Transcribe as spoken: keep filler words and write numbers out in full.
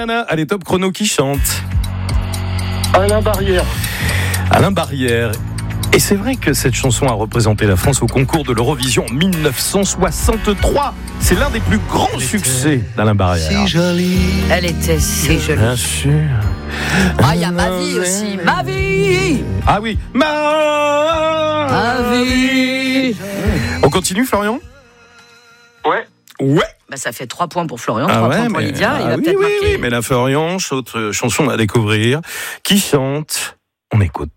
Alain, allez, top chrono qui chante. Alain Barrière. Alain Barrière. Et c'est vrai que cette chanson a représenté la France au concours de l'Eurovision en dix-neuf cent soixante-trois. C'est l'un des plus grands Elle succès d'Alain Barrière. Si jolie. Elle était si jolie. Bien sûr. Ah, il y a Ma vie aussi. Ma vie. Ah oui. Ma, Ma vie. On continue, Florian ? Ouais. Ouais. Bah, ça fait trois points pour Florian, Ah trois ouais, points pour mais, Lydia. ah Il va oui, peut-être oui, marquer. oui, mais la Florian, autre chanson à découvrir. Qui chante ? On écoute.